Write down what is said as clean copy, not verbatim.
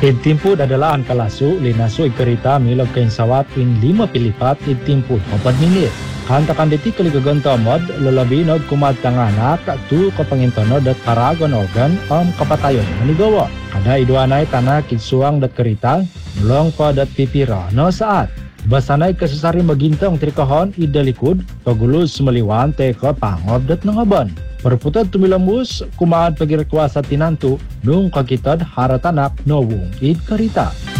Intimpo adalah angka lasu, linasu ikerita milog kain sawat in 5 pilipat intimpo 4 menit. Kantakan detik kali gagantamod, lalabinod kumadtanganak, tu kapangintonod at paragon organ kapatayon manigawa. Kada iduanay tanah kitsuang dat kerita, nulong pa dat pipira no saat. Basanay kasasari magintang trikahon idalikod, pagulus maliwan teka pangob dat nangaban. Perputad tumilambus, kumaan pagirkwasa tinanto, nung kakitad haratanak no wong id karita.